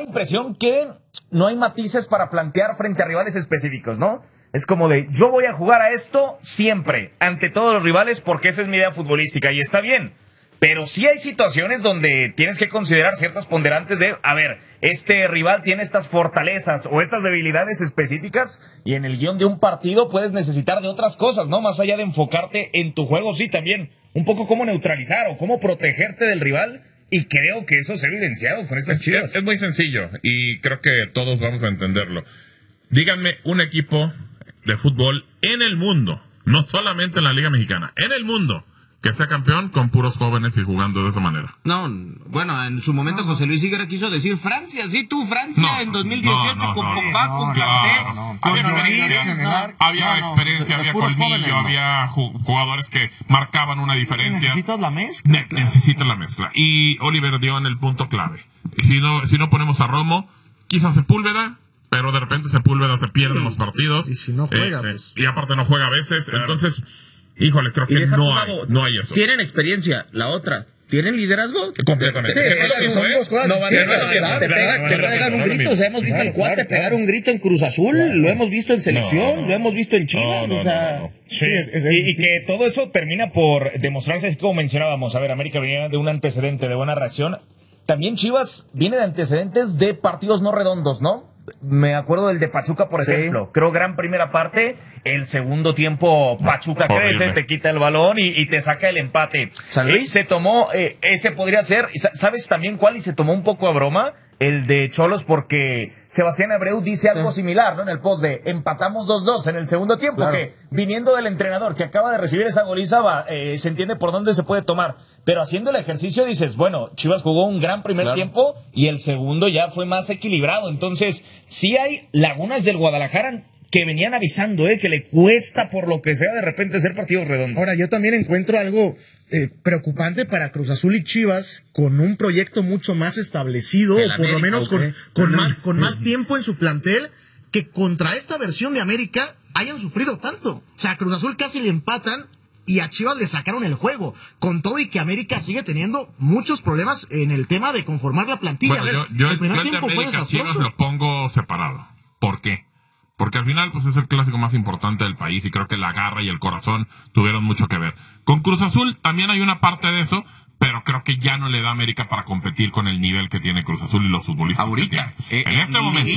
impresión que no hay matices para plantear frente a rivales específicos, ¿no? Es como de, yo voy a jugar a esto siempre, ante todos los rivales, porque esa es mi idea futbolística, y está bien. Pero sí hay situaciones donde tienes que considerar ciertas ponderantes de, a ver, este rival tiene estas fortalezas o estas debilidades específicas, y en el guión de un partido puedes necesitar de otras cosas, ¿no? Más allá de enfocarte en tu juego, sí, también un poco cómo neutralizar o cómo protegerte del rival, y creo que eso se ha evidenciado con estas Chivas. Es muy sencillo, y creo que todos vamos a entenderlo. Díganme un equipo de fútbol en el mundo, no solamente en la Liga Mexicana, en el mundo, que sea campeón con puros jóvenes y jugando de esa manera. No, bueno, en su momento José Luis Higuera quiso decir Francia, sí, tú, Francia, en 2018 con Pogba, con Kanté, con había experiencia, había colmillo, había jugadores que marcaban una diferencia. Necesitas la mezcla. Necesitas la mezcla. Y Oliver dio en el punto clave. Si no ponemos a Romo, quizás Sepúlveda, pero de repente Sepúlveda se pierde en los partidos. Y si no juega, pues. Y aparte no juega a veces, claro. Entonces, híjole, creo que no hay eso. Tienen experiencia, la otra. ¿Tienen liderazgo? Completamente. Son dos cosas. Te pegan un grito. O sea, hemos visto al Cuate pegar un grito en Cruz Azul, lo hemos visto en Selección, lo hemos visto en Chivas. Sí, y que todo eso termina por demostrarse, así como mencionábamos. A ver, América venía de un antecedente de buena reacción. También Chivas viene de antecedentes de partidos no redondos, ¿no? Me acuerdo del de Pachuca, por ejemplo. Creo gran primera parte. El segundo tiempo, Pachuca crece, te quita el balón y te saca el empate. San Luis se tomó, ese podría ser. ¿Sabes también cuál? Y se tomó un poco a broma. El de Cholos, porque Sebastián Abreu dice algo similar, ¿no? En el post de empatamos 2-2 en el segundo tiempo, claro. Que viniendo del entrenador que acaba de recibir esa goliza, se entiende por dónde se puede tomar. Pero haciendo el ejercicio dices, bueno, Chivas jugó un gran primer tiempo y el segundo ya fue más equilibrado. Entonces, sí hay lagunas del Guadalajara que venían avisando, que le cuesta por lo que sea de repente ser partidos redondos. Ahora, yo también encuentro algo preocupante para Cruz Azul y Chivas, con un proyecto mucho más establecido, o por lo menos con más tiempo en su plantel, que contra esta versión de América hayan sufrido tanto. O sea, a Cruz Azul casi le empatan y a Chivas le sacaron el juego, con todo y que América sigue teniendo muchos problemas en el tema de conformar la plantilla. Bueno, yo el de América Chivas lo pongo separado. ¿Por qué? Porque al final pues es el clásico más importante del país y creo que la garra y el corazón tuvieron mucho que ver. Con Cruz Azul también hay una parte de eso, pero creo que ya no le da América para competir con el nivel que tiene Cruz Azul y los futbolistas ahorita, que tiene. En este momento.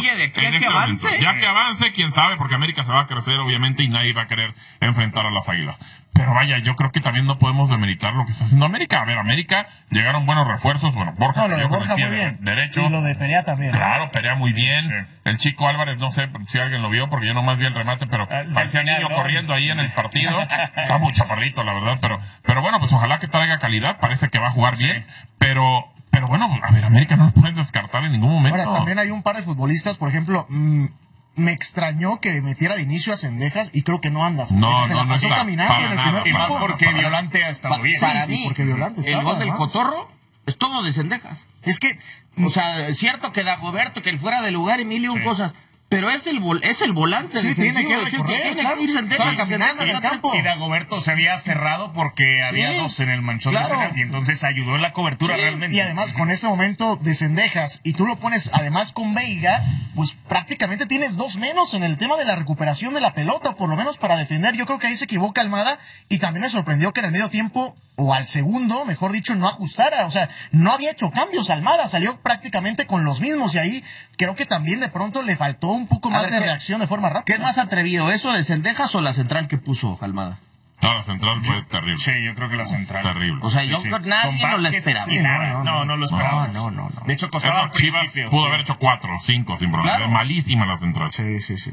Ya que avance, quién sabe, porque América se va a crecer obviamente y nadie va a querer enfrentar a las Águilas. Pero vaya, yo creo que también no podemos demeritar lo que está haciendo América. A ver, América llegaron buenos refuerzos. Bueno, Borja, lo de Borja muy bien. Derecho. Y lo de Perea también. Claro, Perea muy bien. Sí. El Chico Álvarez, no sé si alguien lo vio, porque yo nomás vi el remate, pero parecía niño corriendo ahí en el partido. Está muy chaparrito, la verdad, pero bueno, pues ojalá que traiga calidad. Parece que va a jugar bien, pero bueno, a ver, América no lo puedes descartar en ningún momento. Ahora, también hay un par de futbolistas, por ejemplo, me extrañó que metiera de inicio a Cendejas y creo que no anda. No pasó caminando en el primer tiempo. Y más porque Violante ha estado bien. Para mí, porque Violante el gol del Cotorro es todo de Cendejas. Es que, o sea, es cierto que Dagoberto, que él fuera de lugar y mil y un cosas, pero es el volante. Sí, tiene que recorrer, claro. Estaba caminando en el campo. Y Dagoberto se había cerrado porque había dos en el manchón de penalti, y entonces ayudó en la cobertura realmente. Y además, con ese momento de Cendejas, y tú lo pones además con Veiga, pues prácticamente tienes dos menos en el tema de la recuperación de la pelota, por lo menos para defender. Yo creo que ahí se equivoca Almada, y también me sorprendió que en el medio tiempo, o al segundo, mejor dicho, no ajustara. O sea, no había hecho cambios Almada, salió prácticamente con los mismos, y ahí creo que también de pronto le faltó un poco más de reacción de forma rápida. ¿Qué es más atrevido, eso de Cendejas o la central que puso Almada? No, la central fue terrible. Sí, yo creo que la central. Terrible. O sea, yo creo que nadie no la esperaba. No lo esperaba. No. De hecho, costaba Chivas pudo haber hecho 4 o 5 sin problema. Claro. Malísima la central. Sí.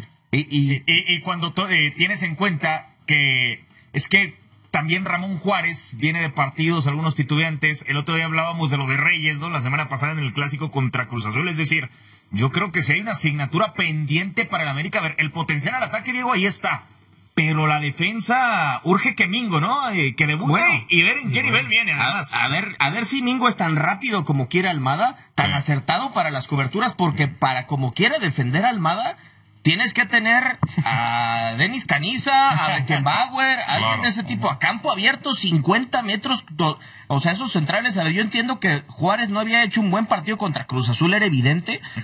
Y cuando tienes en cuenta que es que también Ramón Juárez viene de partidos, algunos titubeantes. El otro día hablábamos de lo de Reyes, ¿no? La semana pasada en el clásico contra Cruz Azul. Es decir, yo creo que si hay una asignatura pendiente para el América, a ver, el potencial al ataque, Diego, ahí está. Pero la defensa urge que Mingo, ¿no? Que debute y ver en qué nivel viene, además. A ver si Mingo es tan rápido como quiere Almada, tan acertado para las coberturas, porque para como quiere defender a Almada, tienes que tener a Denis Caniza, a Beckenbauer, alguien de ese tipo, a campo abierto, 50 metros. O sea, esos centrales, a ver, yo entiendo que Juárez no había hecho un buen partido contra Cruz Azul, era evidente,